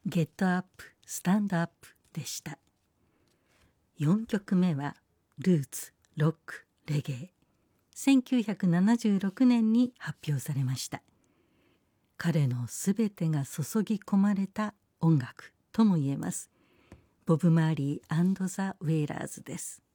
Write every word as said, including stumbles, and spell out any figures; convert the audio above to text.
ゲットアップスタンドアップでした。よんきょくめはルーツ、ロック、レゲエ。せんきゅうひゃくななじゅうろくねんに発表されました。彼のすべてが注ぎ込まれた音楽とも言えます。ボブ・マーリー&ザ・ウェイラーズです。